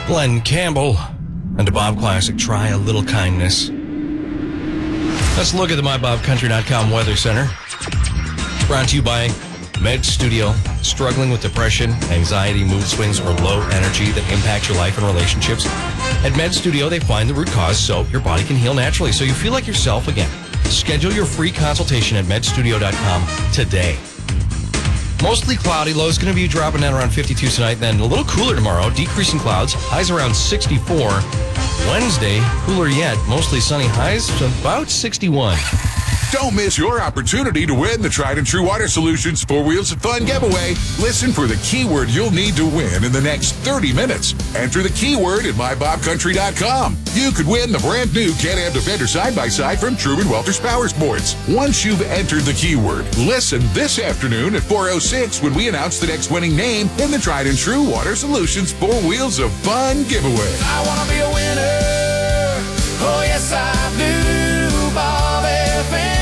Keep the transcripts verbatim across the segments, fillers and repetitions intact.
Glenn Campbell, and to Bob Classic, try a little kindness. Let's look at the my bob country dot com Weather Center. Brought to you by Med Studio. Struggling with depression, anxiety, mood swings, or low energy that impact your life and relationships? At Med Studio, they find the root cause so your body can heal naturally, so you feel like yourself again. Schedule your free consultation at med studio dot com today. Mostly cloudy. Low's going to be dropping down around fifty-two tonight, then a little cooler tomorrow. Decreasing clouds. Highs around sixty-four. Wednesday, cooler yet. Mostly sunny. Highs about sixty-one. Don't miss your opportunity to win the Tried and True Water Solutions Four Wheels of Fun giveaway. Listen for the keyword you'll need to win in the next thirty minutes. Enter the keyword at my bob country dot com. You could win the brand new Can-Am Defender side-by-side from Truman Walters Power Sports. Once you've entered the keyword, listen this afternoon at four oh six when we announce the next winning name in the Tried and True Water Solutions Four Wheels of Fun giveaway. I want to be a winner. Oh, yes, I do, Bob F M.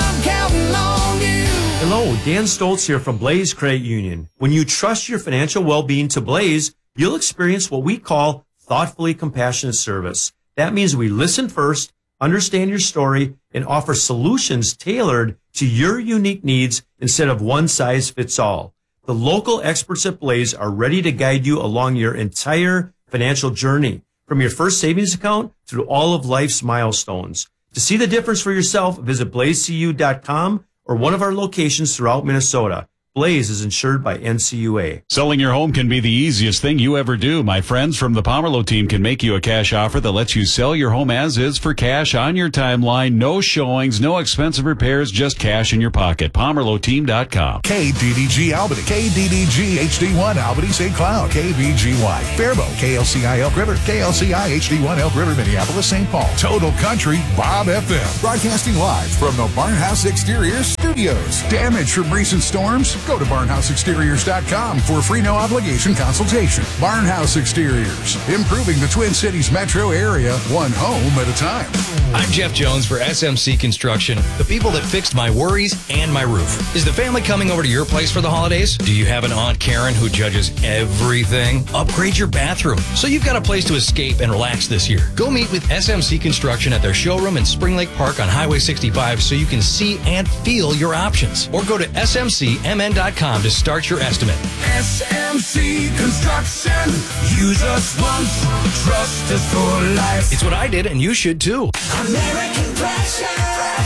Hello, Dan Stoltz here from Blaze Credit Union. When you trust your financial well-being to Blaze, you'll experience what we call thoughtfully compassionate service. That means we listen first, understand your story, and offer solutions tailored to your unique needs instead of one size fits all. The local experts at Blaze are ready to guide you along your entire financial journey, from your first savings account through all of life's milestones. To see the difference for yourself, visit blaze c u dot com or one of our locations throughout Minnesota. Blaze is insured by N C U A. Selling your home can be the easiest thing you ever do. My friends from the Pomerlo team can make you a cash offer that lets you sell your home as is for cash on your timeline. No showings, no expensive repairs, just cash in your pocket. Pomerlo team dot com. K D D G Albany, K D D G H D one Albany Saint Cloud, K B G Y Faribault, K L C I Elk River, K L C I H D one Elk River, Minneapolis, Saint Paul. Total Country, Bob F M. Broadcasting live from the Barnhouse Exterior Studios. Damage from recent storms? Go to barnhouse exteriors dot com for a free no obligation consultation. Barnhouse Exteriors, improving the Twin Cities metro area, one home at a time. I'm Jeff Jones for S M C Construction, the people that fixed my worries and my roof. Is the family coming over to your place for the holidays? Do you have an Aunt Karen who judges everything? Upgrade your bathroom so you've got a place to escape and relax this year. Go meet with S M C Construction at their showroom in Spring Lake Park on Highway sixty-five so you can see and feel your options. Or go to S M C M N dot com to start your estimate. S M C Construction. Use us once, trust us for life. It's what I did, and you should too. American Pressure.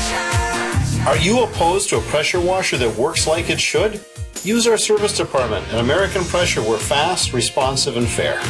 Are you opposed to a pressure washer that works like it should? Use our service department at American Pressure. We're fast, responsive, and fair.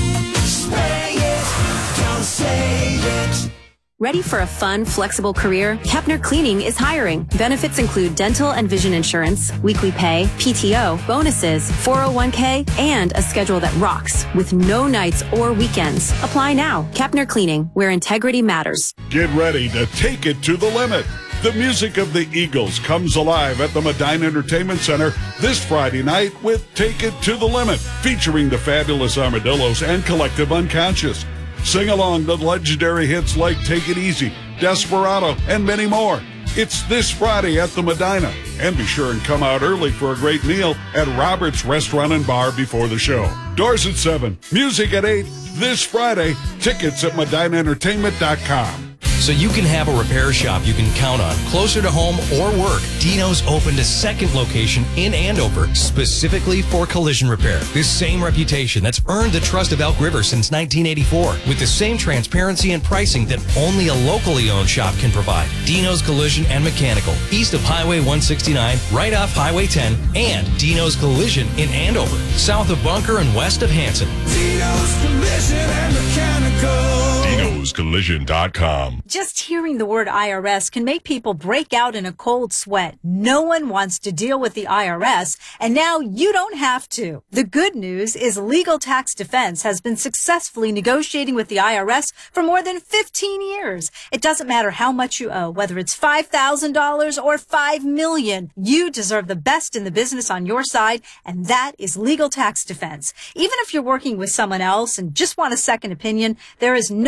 Say it, don't say it. Ready for a fun, flexible career? Kepner Cleaning is hiring. Benefits include dental and vision insurance, weekly pay, P T O, bonuses, four oh one k, and a schedule that rocks with no nights or weekends. Apply now. Kepner Cleaning, where integrity matters. Get ready to take it to the limit. The music of the Eagles comes alive at the Medina Entertainment Center this Friday night with Take It to the Limit, featuring the Fabulous Armadillos and Collective Unconscious. Sing along to legendary hits like Take It Easy, Desperado, and many more. It's this Friday at the Medina. And be sure and come out early for a great meal at Robert's Restaurant and Bar before the show. Doors at seven, music at eight, this Friday. Tickets at medina entertainment dot com. So you can have a repair shop you can count on, closer to home or work. Dino's opened a second location in Andover, specifically for collision repair. This same reputation that's earned the trust of Elk River since nineteen eighty-four, with the same transparency and pricing that only a locally owned shop can provide. Dino's Collision and Mechanical, east of Highway one sixty-nine, right off Highway ten, and Dino's Collision in Andover, south of Bunker and west of Hanson. Dino's Collision and Mechanical. Dinos Collision dot com. Just hearing the word I R S can make people break out in a cold sweat. No one wants to deal with the I R S, and now you don't have to. The good news is Legal Tax Defense has been successfully negotiating with the I R S for more than fifteen years. It doesn't matter how much you owe, whether it's five thousand dollars or five million dollars. You deserve the best in the business on your side, and that is Legal Tax Defense. Even if you're working with someone else and just want a second opinion, there is no cost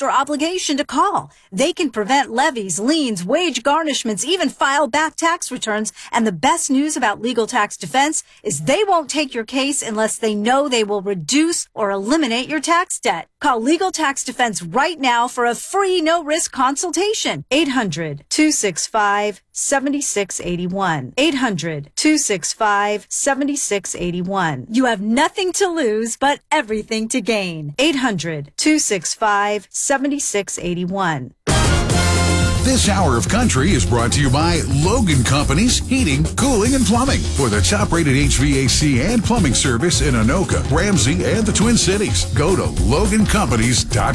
or obligation to call. They can prevent levies, liens, wage garnishments, even file back tax returns. And the best news about Legal Tax Defense is they won't take your case unless they know they will reduce or eliminate your tax debt. Call Legal Tax Defense right now for a free no-risk consultation. eight hundred, two six five, seven six eight one. eight hundred, two six five, seven six eight one. You have nothing to lose, but everything to gain. eight hundred, two six five, seven six eight one. This hour of country is brought to you by Logan Companies Heating, Cooling, and Plumbing. For the top-rated H V A C and plumbing service in Anoka, Ramsey, and the Twin Cities, go to logan companies dot com.